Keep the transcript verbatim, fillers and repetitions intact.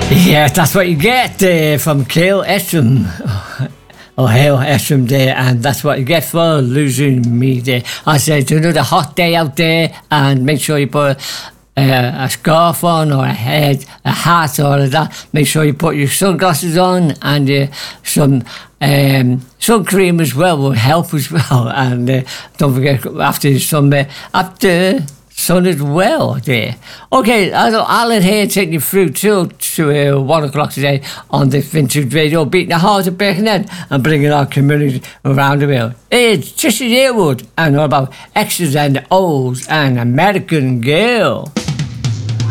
Yeah, that's what you get uh, from Cale Estram. Or Hale Estram there, and that's what you get for losing me there. I said it's another hot day out there, and make sure you put uh, a scarf on or a head, a hat, or that. Make sure you put your sunglasses on and uh, some um, sun cream as well will help as well. And uh, don't forget after some uh, after. sun as well there. Okay, Alan here taking you through till to uh, one o'clock today on the Vintage Radio, beating the heart of Birkenhead and bringing our community around the world. It's Trisha Yearwood and all about X's and O's and American Girl.